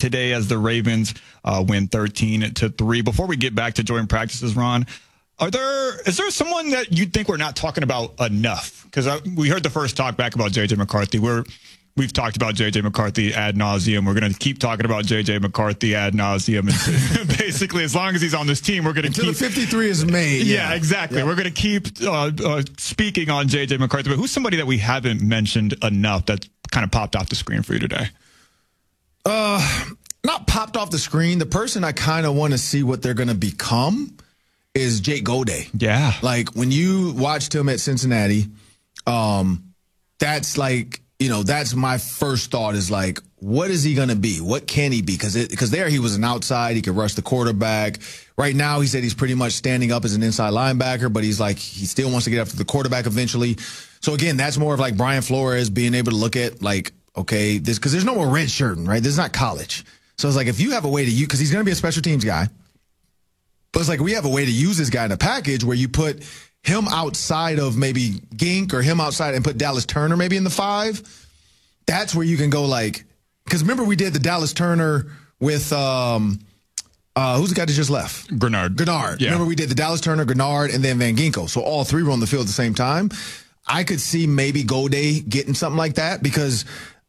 today as the Ravens win 13-3. Before we get back to joint practices, Ron, is there someone that you think we're not talking about enough? Because we heard the first talk back about J.J. McCarthy. We've talked about J.J. McCarthy ad nauseum. We're going to keep talking about J.J. McCarthy ad nauseum. And basically, as long as he's on this team, we're going to keep. Until the 53 is made. Yeah, exactly. Yeah. We're going to keep speaking on J.J. McCarthy. But who's somebody that we haven't mentioned enough that kind of popped off the screen for you today? Not popped off the screen. The person I kind of want to see what they're going to become is Jake Goday. Yeah. Like, when you watched him at Cincinnati, that's like, that's my first thought is like, what is he going to be? What can he be? Because there he was an outside. He could rush the quarterback. Right now, he said he's pretty much standing up as an inside linebacker, but he's like, he still wants to get after the quarterback eventually. So again, that's more of like Brian Flores being able to look at like, okay, because there's no more red shirting, right? This is not college. So it's like, if you have a way to use, because he's going to be a special teams guy, but it's like, we have a way to use this guy in a package where you put him outside of maybe Gink or him outside and put Dallas Turner maybe in the 5. That's where you can go like, because remember we did the Dallas Turner with, who's the guy that just left? Grenard. Yeah. Remember we did the Dallas Turner, Grenard, and then Van Ginkel. So all three were on the field at the same time. I could see maybe Goday getting something like that because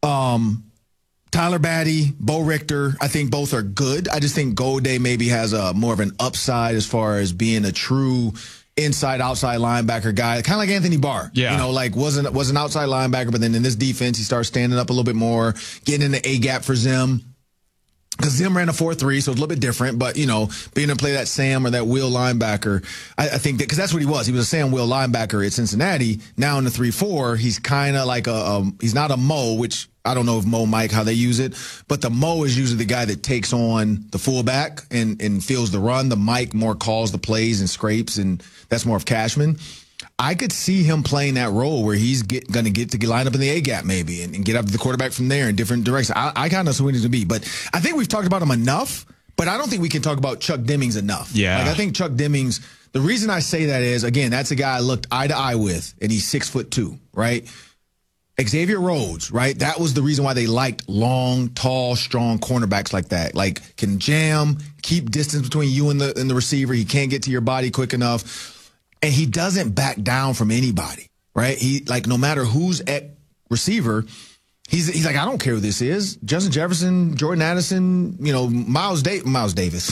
Tyler Batty, Bo Richter, I think both are good. I just think Goday maybe has a more of an upside as far as being a true inside, outside linebacker guy, kind of like Anthony Barr. Yeah. Like was an outside linebacker, but then in this defense, he starts standing up a little bit more, getting in the A-gap for Zim. Because Zim ran a 4-3, so it's a little bit different. But, being able to play that Sam or that Will linebacker, I think that, because that's what he was. He was a Sam Will linebacker at Cincinnati. Now in the 3-4, he's kind of like he's not a Mo, which I don't know if Mo, Mike, how they use it. But the Mo is usually the guy that takes on the fullback and feels the run. The Mike more calls the plays and scrapes, and that's more of Cashman. I could see him playing that role where he's going to get to line up in the A-gap maybe and get up to the quarterback from there in different directions. I kind of know who he needs to be. But I think we've talked about him enough, but I don't think we can talk about Chuck Demings enough. Yeah. Like, I think Chuck Demings, the reason I say that is, again, that's a guy I looked eye to eye with, and he's 6'2", right? Xavier Rhodes, right? That was the reason why they liked long, tall, strong cornerbacks like that. Like, can jam, keep distance between you and the receiver. He can't get to your body quick enough. And he doesn't back down from anybody, right? He, like, no matter who's at receiver, he's like, I don't care who this is. Justin Jefferson, Jordan Addison, Miles Davis. Miles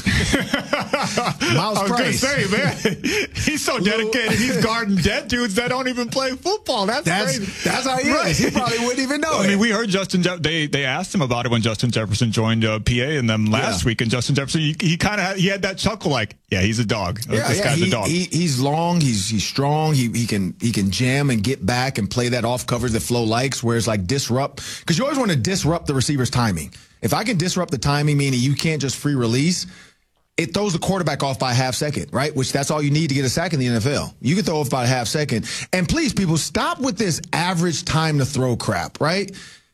I was going to say, man, he's so dedicated. He's guarding dead dudes that don't even play football. That's crazy. That's how he is. He probably wouldn't even know it. I mean, we heard they asked him about it when Justin Jefferson joined PA and them last week. And Justin Jefferson, he had that chuckle like, yeah, he's a dog. This guy's a dog. He's long. He's strong. He can jam and get back and play that off coverage that Flo likes, whereas like disrupt. Because you always want to disrupt the receiver's timing. If I can disrupt the timing, meaning you can't just free release, it throws the quarterback off by a half second, right? Which that's all you need to get a sack in the NFL. You can throw off by a half second. And please, people, stop with this average time to throw crap, right?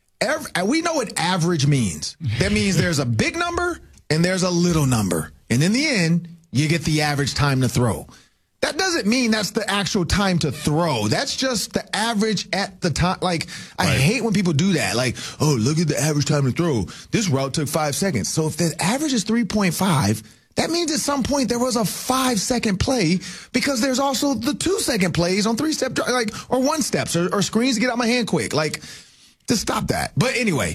We know what average means. That means there's a big number and there's a little number. And in the end, you get the average time to throw. That doesn't mean that's the actual time to throw. That's just the average at the time. Like, I hate when people do that. Like, oh, look at the average time to throw. This route took 5 seconds. So if the average is 3.5, that means at some point there was a 5-second play because there's also the 2-second plays on 3-step, or 1-steps or screens to get out my hand quick. Like, just stop that. But anyway,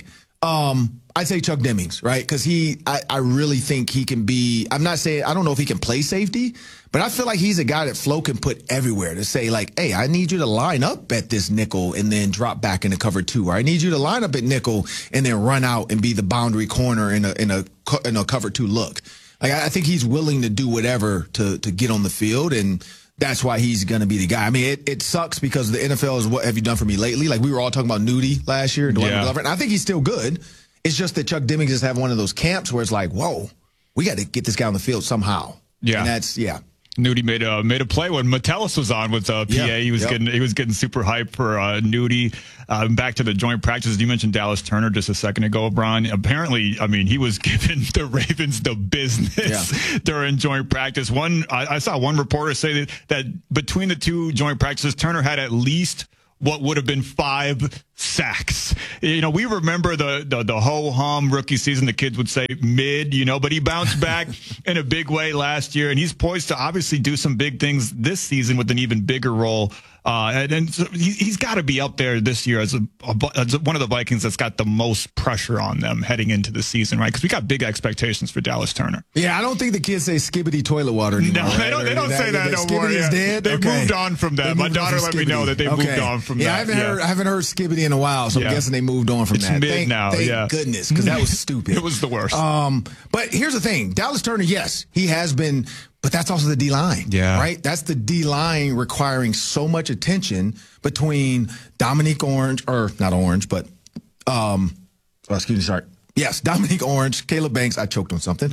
I'd say Chuck Demings, right? Because I really think he can be, I don't know if he can play safety, but I feel like he's a guy that Flo can put everywhere to say like, hey, I need you to line up at this nickel and then drop back into cover 2. Or I need you to line up at nickel and then run out and be the boundary corner in a cover 2 look. Like, I think he's willing to do whatever to get on the field, and that's why he's going to be the guy. I mean, it sucks because the NFL is what have you done for me lately? Like, we were all talking about Nudie last year, Dwayne Glover, and I think he's still good. It's just that Chuck Demings is having one of those camps where it's like, whoa, we got to get this guy on the field somehow. Yeah. And that's, Nudie made a play when Metellus was on with PA. He was getting super hyped for Nudie. Back to the joint practices, you mentioned Dallas Turner just a second ago, Brian. Apparently, I mean, he was giving the Ravens the business during joint practice. I saw one reporter say that between the two joint practices, Turner had at least what would have been 5 sacks. You know, we remember the ho-hum rookie season. The kids would say mid, you know, but he bounced back in a big way last year, and he's poised to obviously do some big things this season with an even bigger role. And so he's got to be up there this year as one of the Vikings that's got the most pressure on them heading into the season, right? Because we got big expectations for Dallas Turner. Yeah, I don't think the kids say Skibbity toilet water anymore. No, right? they don't say that no more. Skibbity's dead? They've moved on from that. My daughter let me know that they've moved on from that. I haven't heard Skibbity in a while, so I'm guessing they moved on from that. Mid now, thank goodness, because that was stupid. It was the worst. But here's the thing. Dallas Turner, yes, he has been, but that's also the D-line, right? That's the D-line requiring so much attention between Dominique Orange, or not Orange, but, excuse me, sorry. Yes, Dominique Orange, Caleb Banks. I choked on something.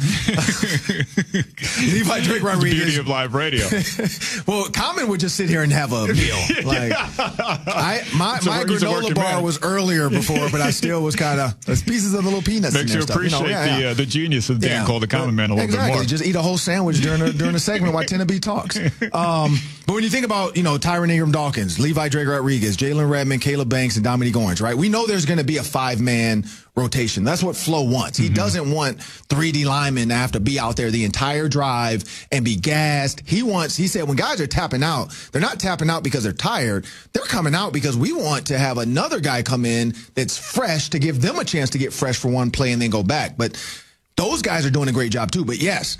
Levi Drake Rodriguez. The beauty of live radio. Well, Common would just sit here and have a meal. Like, my granola bar was earlier before, but I still was kind of pieces of the little peanuts. Makes you appreciate the genius of Dan Cole, the Common Man, a little bit more. Just eat a whole sandwich during a segment while Tennessee talks. But when you think about, Tyron Ingram Dawkins, Levi Drake Rodriguez, Jalen Redmond, Caleb Banks, and Dominique Orange, right? We know there's going to be a 5-man rotation. That's what Flo wants. He doesn't want 3D linemen to have to be out there the entire drive and be gassed. He said when guys are tapping out, they're not tapping out because they're tired. They're coming out because we want to have another guy come in that's fresh to give them a chance to get fresh for one play and then go back. But those guys are doing a great job too. But yes,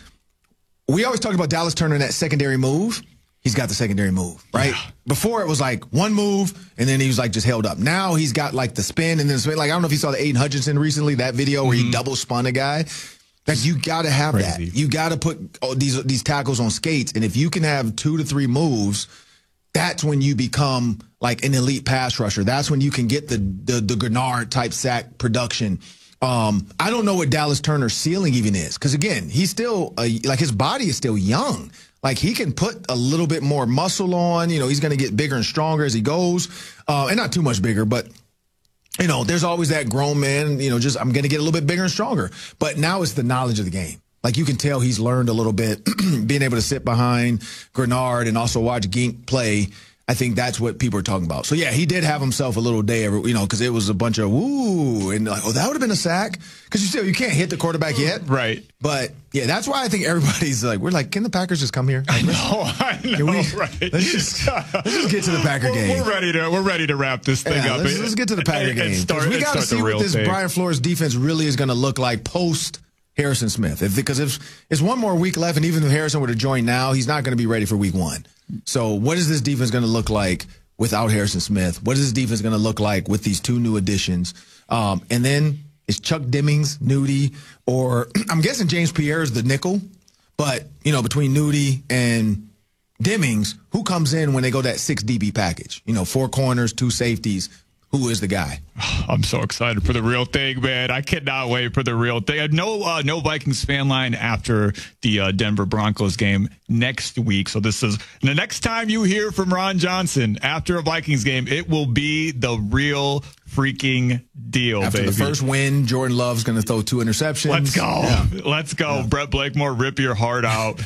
we always talk about Dallas Turner in that secondary move. He's got the secondary move, right? Yeah. Before it was like one move, and then he was like just held up. Now he's got like the spin and then spin. Like, I don't know if you saw the Aiden Hutchinson recently, that video where he double spun a guy. Like, you got to have that. You got to put these tackles on skates. And if you can have 2 to 3 moves, that's when you become like an elite pass rusher. That's when you can get the Grenard type sack production. I don't know what Dallas Turner's ceiling even is. Because again, he's still his body is still young. Like, he can put a little bit more muscle on. He's going to get bigger and stronger as he goes. And not too much bigger, but, there's always that grown man, I'm going to get a little bit bigger and stronger. But now it's the knowledge of the game. Like, you can tell he's learned a little bit, being able to sit behind Grenard and also watch Gink play. I think that's what people are talking about. So, yeah, he did have himself a little day, because it was a bunch of woo, and like, that would have been a sack. Because you can't hit the quarterback yet. Right. But, yeah, that's why I think everybody's like, we're like, can the Packers just come here? I know, right. Let's just get to the Packer game. We're ready to wrap this thing up. Let's get to the Packer game. We got to see what this Brian Flores defense really is going to look like post Harrison Smith. Because if it's one more week left, and even if Harrison were to join now, he's not going to be ready for week 1. So what is this defense going to look like without Harrison Smith? What is this defense going to look like with these 2 new additions? And then is Chuck Demings, Nudie, or I'm guessing James Pierre is the nickel. But, between Nudie and Demings, who comes in when they go that 6 DB package? 4 corners, 2 safeties. Who is the guy? I'm so excited for the real thing, man. I cannot wait for the real thing. No Vikings fan line after the Denver Broncos game next week. So this is the next time you hear from Ron Johnson after a Vikings game, it will be the real freaking deal, after baby. The first win, Jordan Love's going to throw 2 interceptions. Let's go. Yeah. Let's go. Yeah. Brett Blakemore, rip your heart out.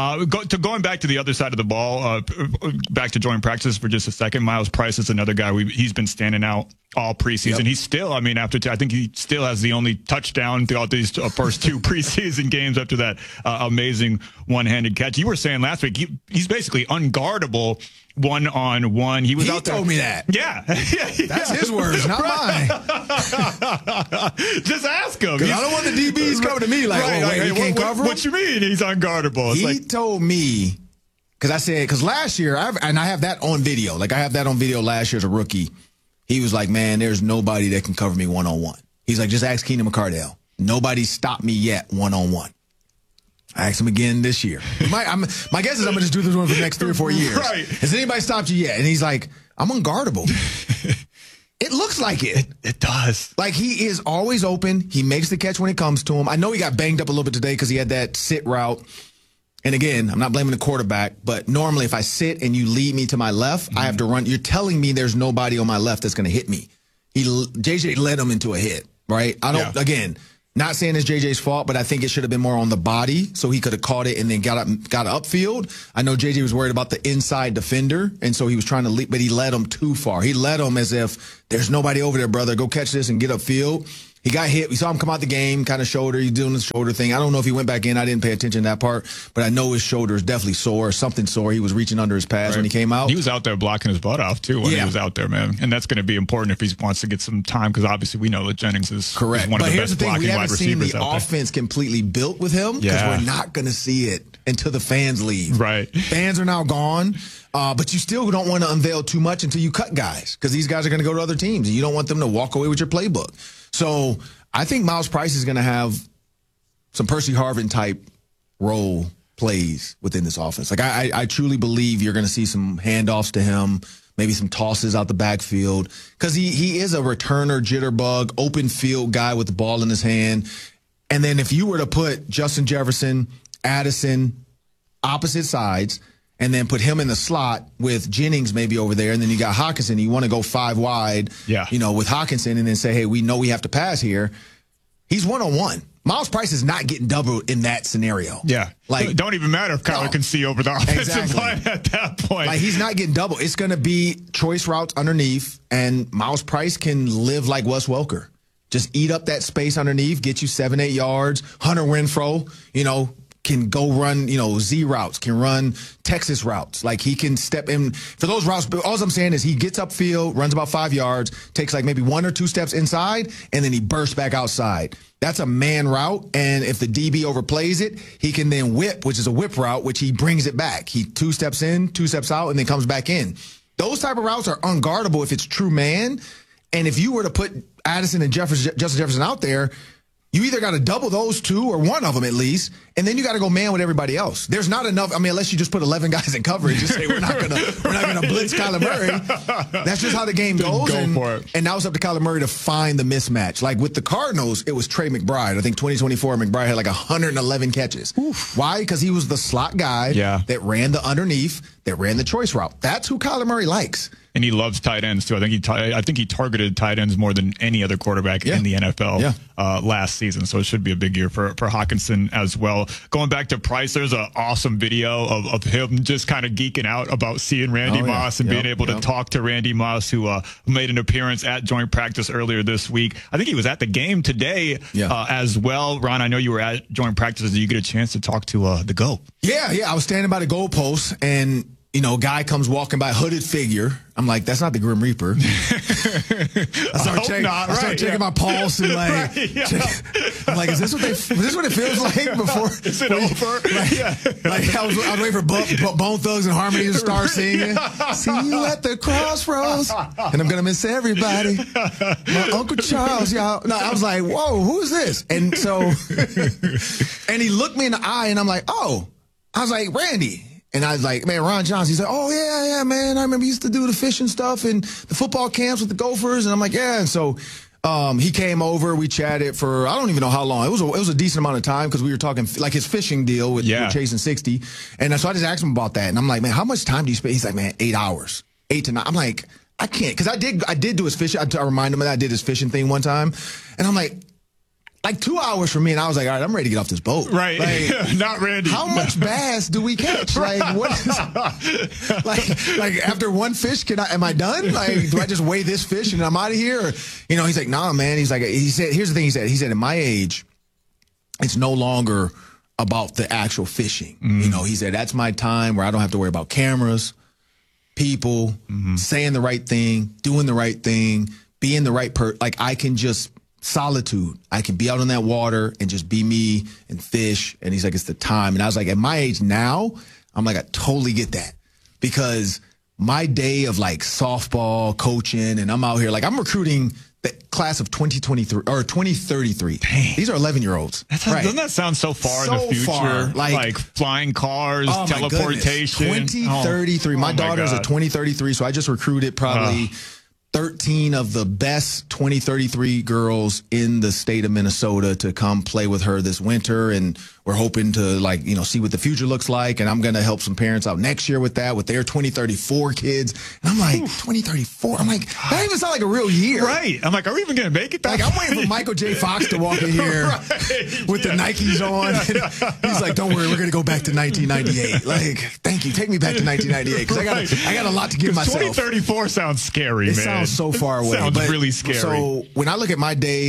Going back to the other side of the ball, back to joint practice for just a second. Miles Price is another guy. He's been standing out all preseason. Yep. He's still, I think he still has the only touchdown throughout these first 2 preseason games after that amazing one-handed catch. You were saying last week, he's basically unguardable one-on-one. He out there. Told me that. Yeah. That's his words, not mine. Just ask him. I don't want the DBs coming to me like, he can't cover him? What you mean he's unguardable? He told me, because last year, I have that on video. Like, I have that on video last year as a rookie. He was like, man, there's nobody that can cover me one-on-one. He's like, just ask Keenan McCardell. Nobody stopped me yet one-on-one. I asked him again this year. My guess is I'm going to just do this one for the next 3 or 4 years. Right. Has anybody stopped you yet? And he's like, I'm unguardable. It looks like it. It does. Like, he is always open. He makes the catch when it comes to him. I know he got banged up a little bit today because he had that sit route. And again, I'm not blaming the quarterback, but normally if I sit and you lead me to my left, I have to run. You're telling me there's nobody on my left that's going to hit me. JJ led him into a hit, right? Again, Not saying it's JJ's fault, but I think it should have been more on the body so he could have caught it and then got upfield. I know JJ was worried about the inside defender, and so he was trying to leap, but he led him too far. He led him as if there's nobody over there, brother. Go catch this and get upfield. He got hit. We saw him come out the game, kind of shoulder. He's doing the shoulder thing. I don't know if he went back in. I didn't pay attention to that part, but I know his shoulder is definitely sore, something sore. He was reaching under his pads when he came out. He was out there blocking his butt off, too, when he was out there, man. And that's going to be important if he wants to get some time, because obviously we know that Jennings is one of the best blocking wide receivers out there. We haven't seen the offense completely built with him because we're not going to see it until the fans leave. Right. Fans are now gone. But you still don't want to unveil too much until you cut guys, because these guys are going to go to other teams, and you don't want them to walk away with your playbook. So I think Miles Price is going to have some Percy Harvin type role plays within this offense. Like I truly believe you're going to see some handoffs to him, maybe some tosses out the backfield, because he is a returner, jitterbug, open field guy with the ball in his hand. And then if you were to put Justin Jefferson, Addison, opposite sides, and then put him in the slot with Jennings maybe over there, and then you got Hockenson. You want to go 5 wide, with Hockenson, and then say, hey, we know we have to pass here. He's one-on-one. Miles Price is not getting doubled in that scenario. Yeah. Like, it don't even matter if Kyler can see over the offensive line at that point. Like, he's not getting doubled. It's going to be choice routes underneath, and Miles Price can live like Wes Welker. Just eat up that space underneath, get you 7-8 yards. Hunter Renfrow, can go run, Z routes, can run Texas routes. Like, he can step in for those routes. But all I'm saying is he gets upfield, runs about 5 yards, takes like maybe 1 or 2 steps inside, and then he bursts back outside. That's a man route. And if the DB overplays it, he can then whip, which is a whip route, which he brings it back. He 2 steps in, 2 steps out, and then comes back in. Those type of routes are unguardable if it's true man. And if you were to put Addison and Justin Jefferson out there, you either got to double those 2 or one of them at least, and then you got to go man with everybody else. There's not enough. I mean, unless you just put 11 guys in coverage and say we're not gonna blitz Kyler Murray. That's just how the game goes. And now it's up to Kyler Murray to find the mismatch. Like with the Cardinals, it was Trey McBride. I think 2024 McBride had like 111 catches. Oof. Why? Because he was the slot guy that ran the underneath, that ran the choice route. That's who Kyler Murray likes. And he loves tight ends too. I think he targeted tight ends more than any other quarterback in the NFL last season. So it should be a big year for Hockenson as well. Going back to Price, there's an awesome video of him just kind of geeking out about seeing Randy Moss and being able to talk to Randy Moss, who made an appearance at joint practice earlier this week. I think he was at the game today as well. Ron, I know you were at joint practice. Did you get a chance to talk to the GOAT? Yeah. I was standing by the goalpost, and guy comes walking by, hooded figure. I'm like, that's not the Grim Reaper. I start checking my pulse and like, I'm like, is this what it feels like before? Is it over? Like I was waiting for Bone Thugs and Harmony to start singing. See you at the crossroads, and I'm gonna miss everybody. My Uncle Charles, y'all. No, I was like, whoa, who is this? And so, and he looked me in the eye, and I'm like, oh, I was like, Randy. And I was like, man, Ron Johnson. He's like, oh, yeah, man. I remember he used to do the fishing stuff and the football camps with the Gophers. And I'm like, yeah. And so he came over. We chatted for, I don't even know how long. It was a decent amount of time because we were talking like his fishing deal with Chasing 60. And so I just asked him about that. And I'm like, man, how much time do you spend? He's like, man, 8 hours, 8 to 9. I'm like, I can't. Because I did do his fishing. I remind him that I did his fishing thing one time. And I'm like 2 hours for me, and I was like, all right, I'm ready to get off this boat. Right. Like, not Randy. How much bass do we catch? Like, what is, like after one fish, am I done? Like, do I just weigh this fish and I'm out of here? Or, he's like, nah, man. He said, here's the thing he said, at my age, it's no longer about the actual fishing. He said, that's my time where I don't have to worry about cameras, people, saying the right thing, doing the right thing, being the right like I can just solitude. I can be out on that water and just be me and fish. And he's like, it's the time. And I was like, at my age now, I'm like, I totally get that, because my day of like softball coaching, and I'm out here, like I'm recruiting the class of 2023 or 2033. Dang. These are 11-year-olds. Doesn't that sound so far in the future? Far, like flying cars, teleportation. 2033. My daughter's a 2033. So I just recruited probably 13 of the best 2033 girls in the state of Minnesota to come play with her this winter. And we're hoping to see what the future looks like. And I'm going to help some parents out next year with that, with their 2034 kids. And I'm like, 2034? I'm like, that doesn't even sound like a real year. Right. I'm like, are we even going to make it? I'm waiting for Michael J. Fox to walk in here with the Nikes on. He's like, don't worry, we're going to go back to 1998. Like, thank you. Take me back to 1998 because I got a lot to give myself. 2034 sounds scary, man. It sounds so far away. Sounds really scary. So when I look at my day,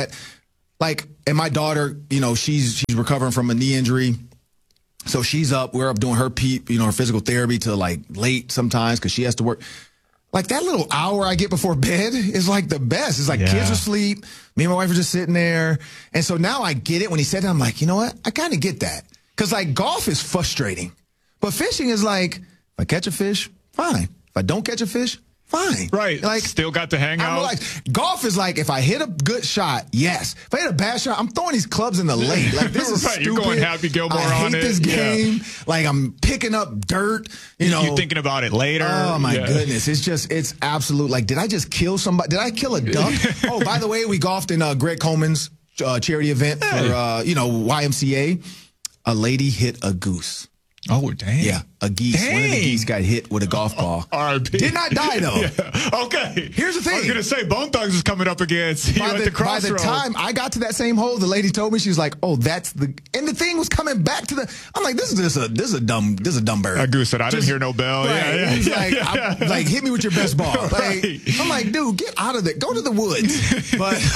and my daughter, she's recovering from a knee injury. So she's up. We're up doing her her physical therapy till late sometimes because she has to work. Like that little hour I get before bed is like the best. It's like kids are asleep. Me and my wife are just sitting there. And so now I get it. When he said that, I'm like, you know what? I kind of get that. Because golf is frustrating. But fishing is like, if I catch a fish, fine. If I don't catch a fish, fine. Right. Still got to hang out. Golf is like, if I hit a good shot, yes. If I hit a bad shot, I'm throwing these clubs in the lake. This is stupid. You're going Happy Gilmore on it. I hate this game. I'm picking up dirt. You're thinking about it later. Oh, my goodness. It's absolute. Did I just kill somebody? Did I kill a duck? Oh, by the way, we golfed in Greg Coleman's charity event for, YMCA. A lady hit a goose. Oh, dang. Yeah, a geese. Dang. One of the geese got hit with a golf ball. R.I.P. Did not die, though. Yeah. Okay. Here's the thing. I was going to say, Bone Thugs is coming up against by the time I got to that same hole, the lady told me, she was like, oh, that's the... And the thing was coming back to the... I'm like, this is a dumb bird. A goose said, I didn't hear no bell. Right. Yeah. He's like, hit me with your best ball. I'm like, dude, get out of there. Go to the woods.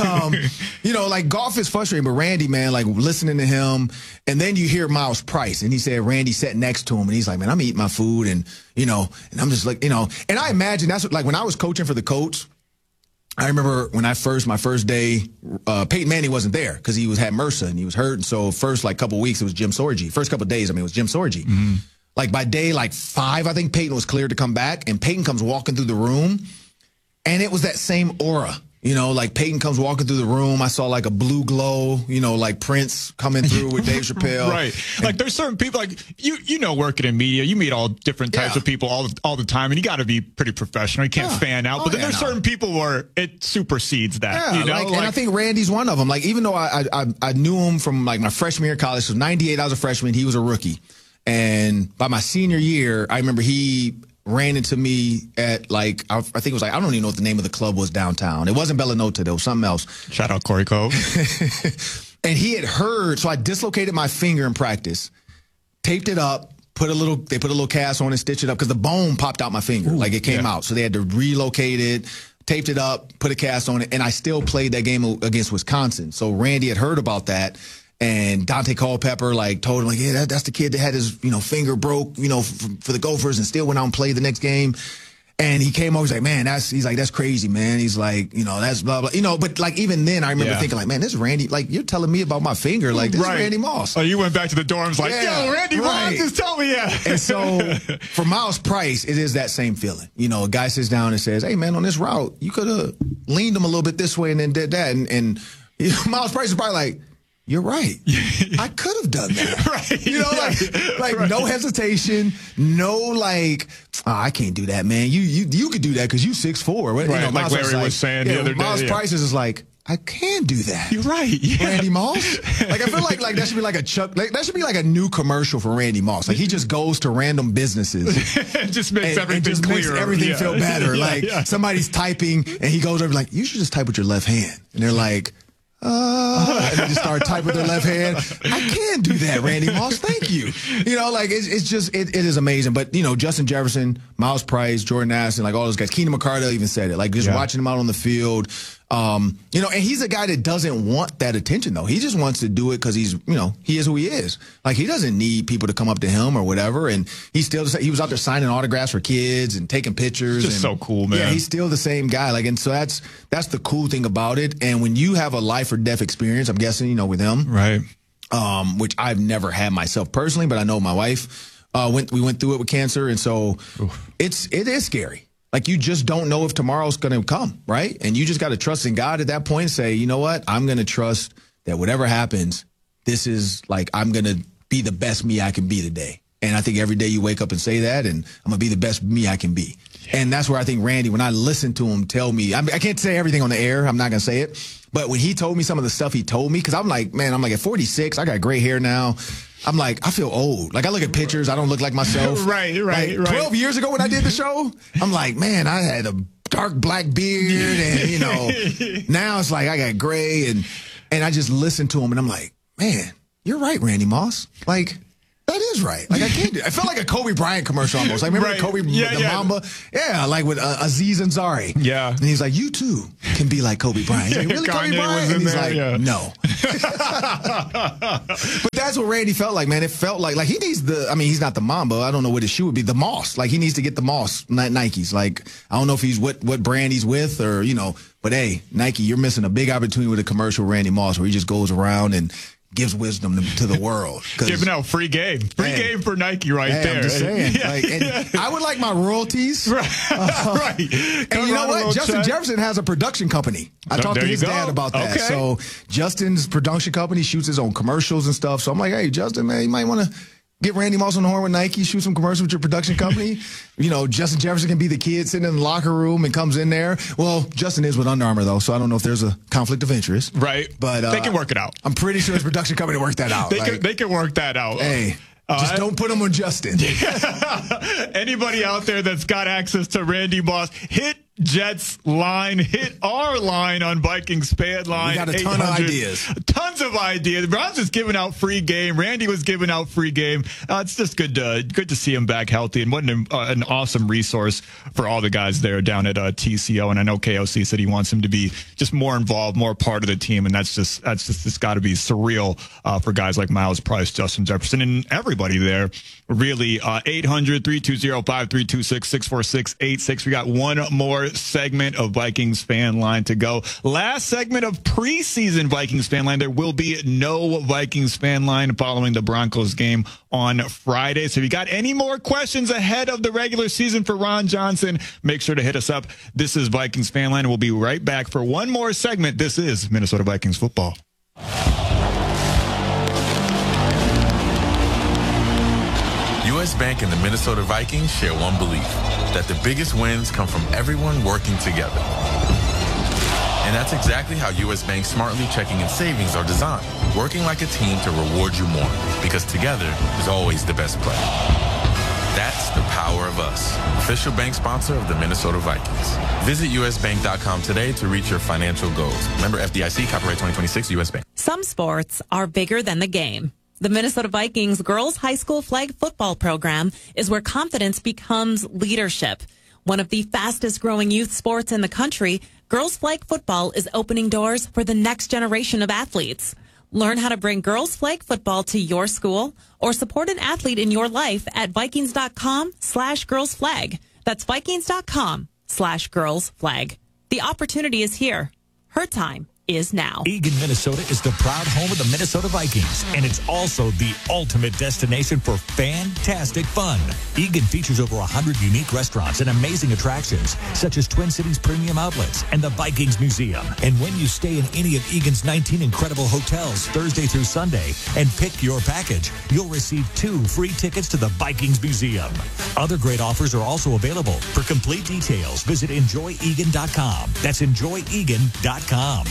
But, golf is frustrating. But Randy, man, listening to him, and then you hear Miles Price, and he said Randy sat next to him, and he's like, man, I'm eating my food, and I'm just and I imagine that's what, when I was coaching for the Colts, I remember when my first day, Peyton Manning wasn't there because he had MRSA and he was hurt, and so first couple weeks it was Jim Sorgi. First couple of days, it was Jim Sorgi. Mm-hmm. By day 5, I think Peyton was cleared to come back, and Peyton comes walking through the room, and it was that same aura. Peyton comes walking through the room. I saw a blue glow, Prince coming through with Dave Chappelle. Right. There's certain people working in media, you meet all different types of people all the time, and you got to be pretty professional. You can't fan out. But then there's certain people where it supersedes that. Yeah, and I think Randy's one of them. Even though I knew him from my freshman year of college, so 98 I was a freshman, he was a rookie. And by my senior year, I remember he ran into me at I think it was I don't even know what the name of the club was downtown. It wasn't Bellinota, there was something else. Shout out Corey Cove. And he had heard, so I dislocated my finger in practice, taped it up, they put a little cast on it, stitched it up because the bone popped out my finger. It came out. So they had to relocate it, taped it up, put a cast on it, and I still played that game against Wisconsin. So Randy had heard about that. And Dante Culpepper told him yeah, that's the kid that had his finger broke for the Gophers and still went out and played the next game. And he came over, he's like, man, that's crazy, man. He's like, that's blah blah. But even then I remember thinking man, this is Randy. You're telling me about my finger, this is Randy Moss. Oh, you went back to the dorms yo, Randy Moss, just tell me And so for Miles Price, it is that same feeling. A guy sits down and says, hey man, on this route, you could have leaned him a little bit this way and then did that. And Miles Price is probably you're right. I could have done that. Right. No hesitation. No I can't do that, man. You could do that because you 6'4". Right. Like Larry was saying the other day. Miles Price is I can do that. You're right. Yeah. Randy Moss. I feel like that should be a Chuck. That should be a new commercial for Randy Moss. He just goes to random businesses. It just makes everything clearer. Makes everything feel better. Somebody's typing and he goes over you should just type with your left hand. And they're like, and they just start typing with their left hand. I can do that, Randy Moss. Thank you. It is amazing. But, Justin Jefferson, Miles Price, Jordan Addison, all those guys. Keenan McCardell even said it. Watching him out on the field. And he's a guy that doesn't want that attention, though. He just wants to do it because he's, he is who he is. He doesn't need people to come up to him or whatever. And he was out there signing autographs for kids and taking pictures. Just so cool, man. Yeah, he's still the same guy. And so that's the cool thing about it. And when you have a life or death experience, I'm guessing, with him. Right. Which I've never had myself personally, but I know my wife, we went through it with cancer. And so it is scary. You just don't know if tomorrow's going to come, right? And you just got to trust in God at that point and say, you know what? I'm going to trust that whatever happens, this is I'm going to be the best me I can be today. And I think every day you wake up and say that, and I'm going to be the best me I can be. And that's where I think Randy, when I listen to him tell me, I can't say everything on the air. I'm not going to say it. But when he told me some of the stuff he told me, because I'm like, at 46, I got gray hair now. I'm like, I feel old. Like, I look at pictures, I don't look like myself. Right. 12 years ago when I did the show, I'm like, man, I had a dark black beard, and, now it's like I got gray, and I just listen to him, and I'm like, man, you're right, Randy Moss. Like, that is right. Like, I can't do it. I felt like a Kobe Bryant commercial almost. Like, remember Kobe, the Mamba? Yeah, like with Aziz Ansari. Yeah. And he's like, you too can be like Kobe Bryant. He's like, really, Kobe Bryant? And he's like, no. But that's what Randy felt like, man. It felt like he needs he's not the Mamba. I don't know what his shoe would be. The Moss. Like, he needs to get the Moss Nikes. Like, I don't know if he's what brand he's with or, but hey, Nike, you're missing a big opportunity with a commercial Randy Moss where he just goes around and gives wisdom to the world. Giving out free game game for Nike there. I'm just saying. And I would like my royalties. Right. And you know what? Justin Jefferson has a production company. I talked to his dad about that. Okay. So Justin's production company shoots his own commercials and stuff. So I'm like, hey, Justin, man, you might want to get Randy Moss on the horn with Nike, shoot some commercials with your production company. Justin Jefferson can be the kid sitting in the locker room and comes in there. Well, Justin is with Under Armour, though, so I don't know if there's a conflict of interest. Right. But they can work it out. I'm pretty sure his production company worked that out. They can work that out. Hey, just don't put them on Justin. Anybody out there that's got access to Randy Moss, hit Jets line, hit our line on Vikings fan line. We got a ton of ideas. Tons of ideas. Ron's just giving out free game. Randy was giving out free game. It's just good to see him back healthy, and what an awesome resource for all the guys there down at TCO. And I know KOC said he wants him to be just more involved, more part of the team, and that's just got to be surreal for guys like Miles Price, Justin Jefferson, and everybody there. Really, 800-320-5326-646-86. We got one more segment of Vikings Fan Line to go. Last segment of preseason Vikings Fan Line. There will be no Vikings Fan Line following the Broncos game on Friday. So if you got any more questions ahead of the regular season for Ron Johnson, make sure to hit us up. This is Vikings Fan Line, and we'll be right back for one more segment. This is Minnesota Vikings football. U.S. Bank and the Minnesota Vikings share one belief, that the biggest wins come from everyone working together. And that's exactly how U.S. Bank's Smartly checking and savings are designed, working like a team to reward you more, because together is always the best play. That's the power of us, official bank sponsor of the Minnesota Vikings. Visit usbank.com today to reach your financial goals. Member FDIC, copyright 2026, U.S. Bank. Some sports are bigger than the game. The Minnesota Vikings girls high school flag football program is where confidence becomes leadership. One of the fastest growing youth sports in the country, girls flag football is opening doors for the next generation of athletes. Learn how to bring girls flag football to your school or support an athlete in your life at Vikings.com/girlsflag. That's Vikings.com/girlsflag. The opportunity is here. Her time is now. Eagan, Minnesota is the proud home of the Minnesota Vikings, and it's also the ultimate destination for fantastic fun. Eagan features over 100 unique restaurants and amazing attractions, such as Twin Cities Premium Outlets and the Vikings Museum. And when you stay in any of Eagan's 19 incredible hotels Thursday through Sunday and pick your package, you'll receive 2 free tickets to the Vikings Museum. Other great offers are also available. For complete details, visit enjoyegan.com. That's enjoyegan.com.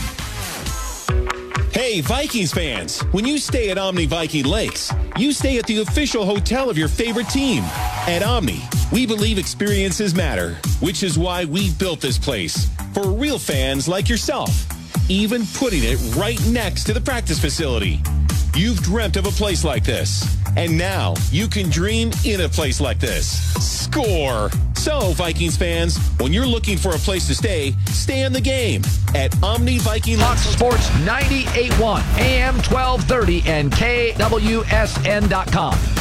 Hey, Vikings fans, when you stay at Omni Viking Lakes, you stay at the official hotel of your favorite team. At Omni, we believe experiences matter, which is why we built this place for real fans like yourself, even putting it right next to the practice facility. You've dreamt of a place like this, and now you can dream in a place like this. Score! So, Vikings fans, when you're looking for a place to stay in the game at Omni Viking Fox Sports 98.1, AM 1230, and KWSN.com.